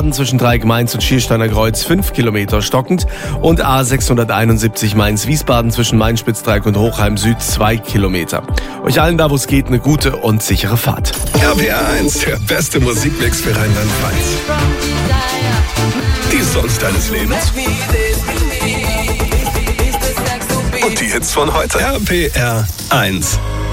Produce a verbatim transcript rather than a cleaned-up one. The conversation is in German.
Wiesbaden zwischen Dreieck-Mainz und Schiersteiner Kreuz fünf Kilometer stockend und A sechshunderteinundsiebzig Mainz-Wiesbaden zwischen Main-Spitzdreieck und Hochheim Süd zwei Kilometer. Euch allen da, wo es geht, eine gute und sichere Fahrt. R P R eins, der beste Musikmix für Rheinland-Pfalz. Die Songs deines Lebens. Und die Hits von heute. R P R eins.